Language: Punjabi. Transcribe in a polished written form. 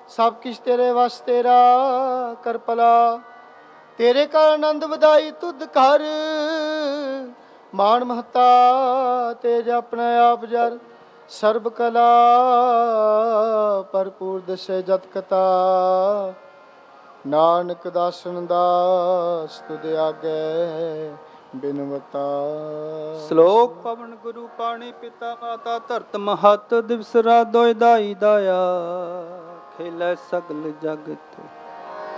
ਸਭ ਕਿਛ ਤੇਰੇ ਵਸ ਤੇਰਾ ਕਰ ਭਲਾ। ਤੇਰੇ ਕਰ ਆਨੰਦ ਵਧਾਈ ਤੁਧ ਘਰ, ਮਾਣ ਮਹਤਾ ਤੇਜ ਆਪਣਾ ਆਪ ਜਰ। ਸਰਬ ਕਲਾ ਭਰਪੂਰ ਦਸੈ ਜਤ ਕਤਾ, ਨਾਨਕ ਦਾਸਨ ਦਾਸ ਤੁਧ ਆਗੇ ਬਿਨਵਤਾ। ਸ਼ਲੋਕ ਪਵਨ ਗੁਰੂ ਪਾਣੀ ਪਿਤਾ ਮਾਤਾ ਧਰਤ ਮਹਤ, ਦਿਵਸ ਰਾਤ ਦੋਇ ਦਾਈ ਦਾਇਆ, ਖੇਲੇ ਸਗਲ ਜਗਤ